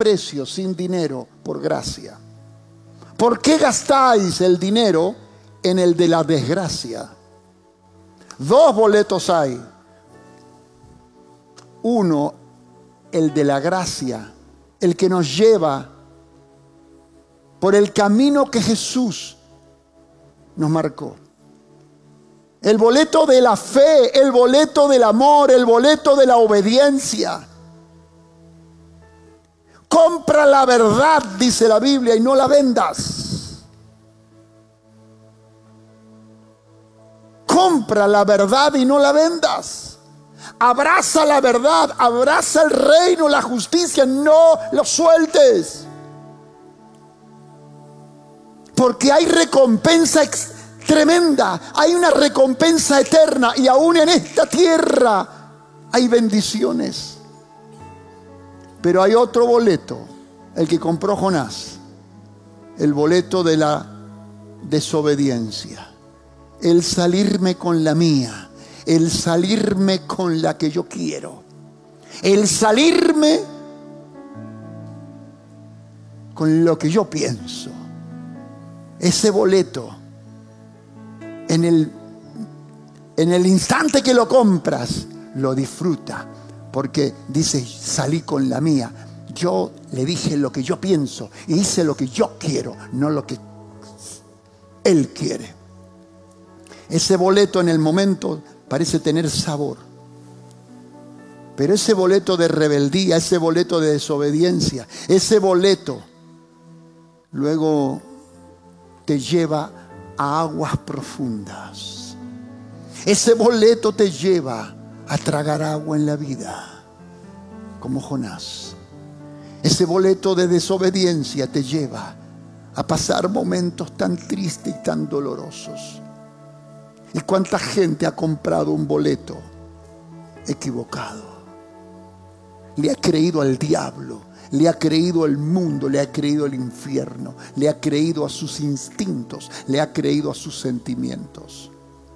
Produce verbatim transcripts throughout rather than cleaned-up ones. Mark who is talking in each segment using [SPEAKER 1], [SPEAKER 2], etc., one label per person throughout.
[SPEAKER 1] precio, sin dinero, por gracia. ¿Por qué gastáis el dinero en el de la desgracia? Dos boletos hay. Uno, el de la gracia, el que nos lleva por el camino que Jesús nos marcó. El boleto de la fe, el boleto del amor, el boleto de la obediencia. Compra la verdad, dice la Biblia, y no la vendas. Compra la verdad y no la vendas. Abraza la verdad, abraza el reino, la justicia, no lo sueltes. Porque hay recompensa ex- tremenda, hay una recompensa eterna, y aún en esta tierra hay bendiciones. Pero hay otro boleto, el que compró Jonás, el boleto de la desobediencia, el salirme con la mía, el salirme con la que yo quiero, el salirme con lo que yo pienso. Ese boleto, en el, en el instante que lo compras, lo disfruta, porque dice: salí con la mía. Yo le dije lo que yo pienso y hice lo que yo quiero, no lo que él quiere. Ese boleto en el momento parece tener sabor, pero ese boleto de rebeldía, ese boleto de desobediencia, ese boleto luego te lleva a aguas profundas. Ese boleto te lleva a tragar agua en la vida, como Jonás. Ese boleto de desobediencia te lleva a pasar momentos tan tristes y tan dolorosos. ¿Y cuánta gente ha comprado un boleto equivocado? Le ha creído al diablo, le ha creído al mundo, le ha creído al infierno, le ha creído a sus instintos, le ha creído a sus sentimientos.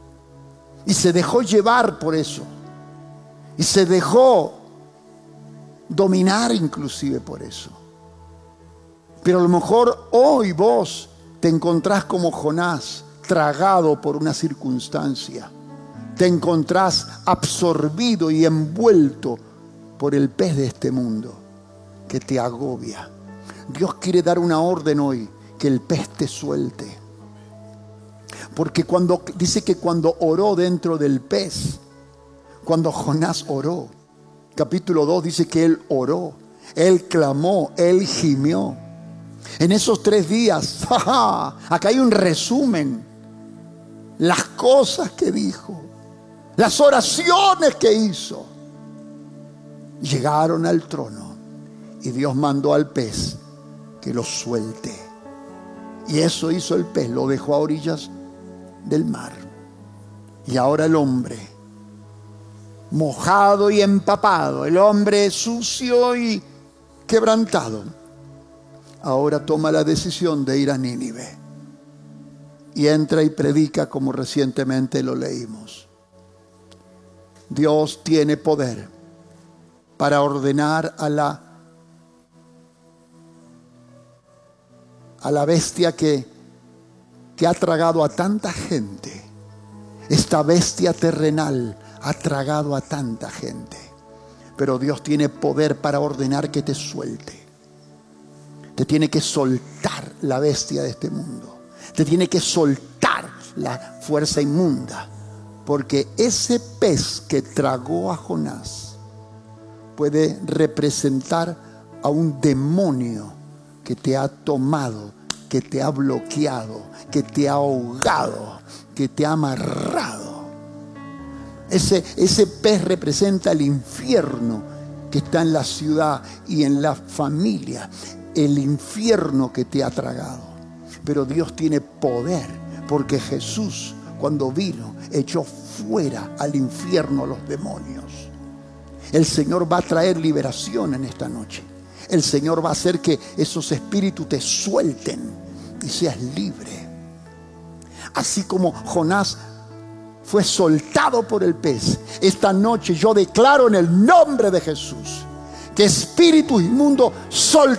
[SPEAKER 1] Y se dejó llevar por eso. Y se dejó dominar inclusive por eso. Pero a lo mejor hoy vos te encontrás como Jonás, tragado por una circunstancia. Te encontrás absorbido y envuelto por el pez de este mundo que te agobia. Dios quiere dar una orden hoy, que el pez te suelte. Porque cuando dice que cuando oró dentro del pez, cuando Jonás oró, capítulo dos dice que él oró, él clamó, él gimió. En esos tres días, ¡ja! Acá hay un resumen. Las cosas que dijo, las oraciones que hizo, llegaron al trono. Y Dios mandó al pez que lo suelte. Y eso hizo el pez, lo dejó a orillas del mar. Y ahora el hombre, mojado y empapado, el hombre sucio y quebrantado, ahora toma la decisión de ir a Nínive. Y entra y predica, como recientemente lo leímos. Dios tiene poder para ordenar a la a la bestia que, que ha tragado a tanta gente. Esta bestia terrenal ha tragado a tanta gente. Pero Dios tiene poder para ordenar que te suelte. Te tiene que soltar la bestia de este mundo. Te tiene que soltar la fuerza inmunda. Porque ese pez que tragó a Jonás puede representar a un demonio que te ha tomado, que te ha bloqueado, que te ha ahogado, que te ha amarrado. Ese, ese pez representa el infierno que está en la ciudad y en la familia. El infierno que te ha tragado. Pero Dios tiene poder, porque Jesús, cuando vino, echó fuera al infierno a los demonios. El Señor va a traer liberación en esta noche. El Señor va a hacer que esos espíritus te suelten y seas libre. Así como Jonás fue soltado por el pez, esta noche yo declaro en el nombre de Jesús que espíritus inmundos soltados